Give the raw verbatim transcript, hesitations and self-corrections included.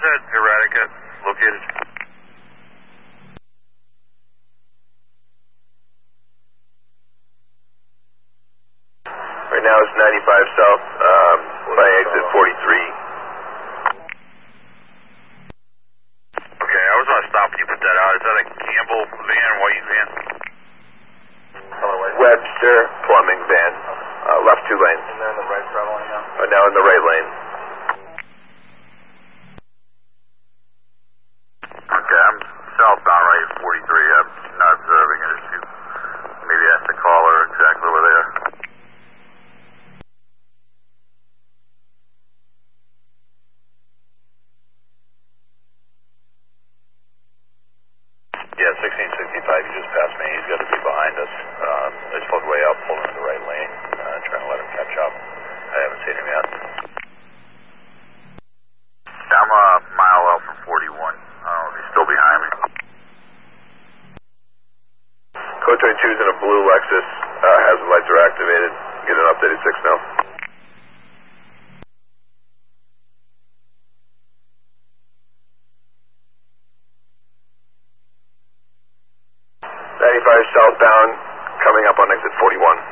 that Erratica located? Right now it's ninety-five south, um, by exit forty-three. Okay, I was on a stop when you put that out. Is that a Campbell van, white van? Webster plumbing van, uh, left two lanes. And they're in the right traveling now? Uh, now in the right lane. Okay, I'm southbound right forty-three. I'm not observing it. If you maybe ask the caller exactly where they are. Yeah, sixteen sixty-five, you just passed me. He's got to be behind us. Um, I just pulled way up, pulled into the right lane, uh, trying to let him catch up. I haven't seen him yet. I'm a mile out from forty-one. I don't know if he's still behind me. Code twenty-two is in a blue Lexus. Uh, hazard lights are activated. Get an updated six now. ninety-five southbound, coming up on exit forty-one.